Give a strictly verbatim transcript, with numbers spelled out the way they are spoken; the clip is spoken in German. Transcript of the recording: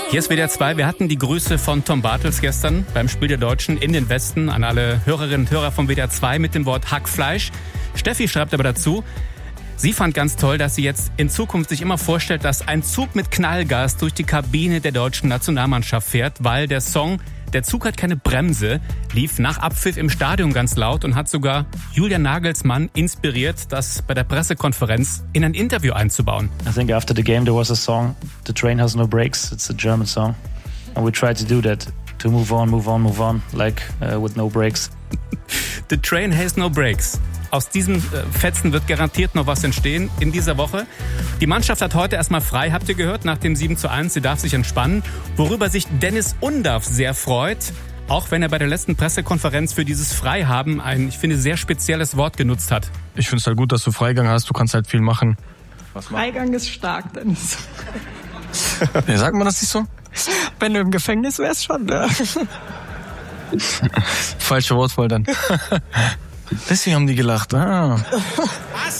Hier ist W D R zwei. Wir hatten die Grüße von Tom Bartels gestern beim Spiel der Deutschen in den Westen an alle Hörerinnen und Hörer von W D R zwei mit dem Wort Hackfleisch. Steffi schreibt aber dazu, sie fand ganz toll, dass sie jetzt in Zukunft sich immer vorstellt, dass ein Zug mit Knallgas durch die Kabine der deutschen Nationalmannschaft fährt, weil der Song "Der Zug hat keine Bremse" lief nach Abpfiff im Stadion ganz laut und hat sogar Julian Nagelsmann inspiriert, das bei der Pressekonferenz in ein Interview einzubauen. I think after the game there was a song, "The Train Has No Brakes." It's a German song. And we tried to do that, to move on, move on, move on, like uh, with no brakes. The Train Has No Brakes. Aus diesen Fetzen wird garantiert noch was entstehen in dieser Woche. Die Mannschaft hat heute erstmal frei, habt ihr gehört, nach dem sieben zu eins. Sie darf sich entspannen. Worüber sich Dennis Undaff sehr freut, auch wenn er bei der letzten Pressekonferenz für dieses Freihaben ein, ich finde, sehr spezielles Wort genutzt hat. Ich finde es halt gut, dass du Freigang hast. Du kannst halt viel machen. Was Freigang ist stark, Dennis. Ja, sagt man das nicht so? Wenn du im Gefängnis wärst, schon, ne? Falsche Wortwahl dann. Deswegen haben die gelacht. Ah.